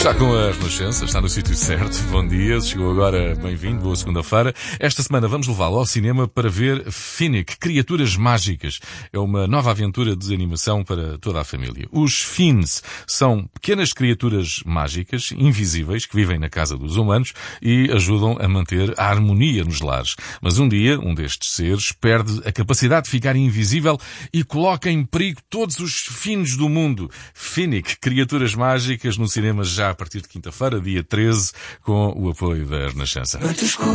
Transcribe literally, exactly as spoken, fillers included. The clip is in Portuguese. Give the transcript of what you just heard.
Está com a Renascença, está no sítio certo. Bom dia, chegou agora, bem-vindo, boa segunda-feira. Esta semana vamos levá-lo ao cinema para ver Finnick, Criaturas Mágicas. É uma nova aventura de animação para toda a família. Os Finns são pequenas criaturas mágicas, invisíveis, que vivem na casa dos humanos e ajudam a manter a harmonia nos lares. Mas um dia, um destes seres perde a capacidade de ficar invisível e coloca em perigo todos os Finns do mundo. Finnick, Criaturas Mágicas, no cinema já a partir de quinta-feira, dia treze, com o apoio da Renascença.